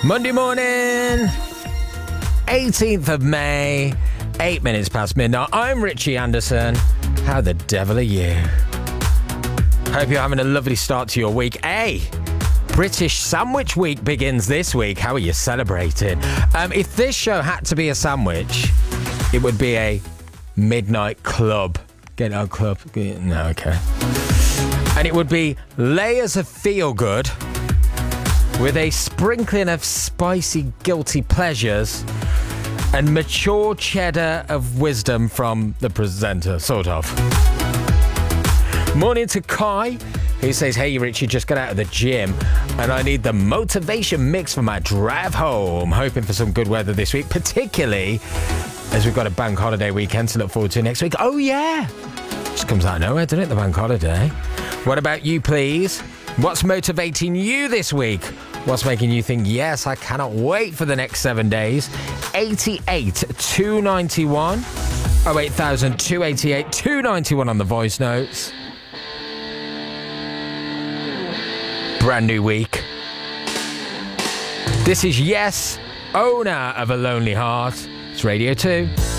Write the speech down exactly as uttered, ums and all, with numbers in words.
Monday morning, eighteenth of May, eight minutes past midnight. I'm Richie Anderson. How the devil are you? Hope you're having a lovely start to your week. Hey, British Sandwich Week begins this week. How are you celebrating? Um, if this show had to be a sandwich, it would be a midnight club. Get out club? No, okay. And it would be layers of feel good with a sprinkling of spicy, guilty pleasures and mature cheddar of wisdom from the presenter, sort of. Morning to Kai, who says, hey, Richie, just got out of the gym and I need the motivation mix for my drive home. Hoping for some good weather this week, particularly as we've got a bank holiday weekend to look forward to next week. Oh, yeah. Just comes out of nowhere, doesn't it, the bank holiday? What about you, please? What's motivating you this week? What's making you think, yes, I cannot wait for the next seven days? eighty-eight two ninety-one oh eight thousand two eighty-eight two ninety-one on the voice notes. Brand new week. This is Yes, owner of a lonely heart. It's Radio two.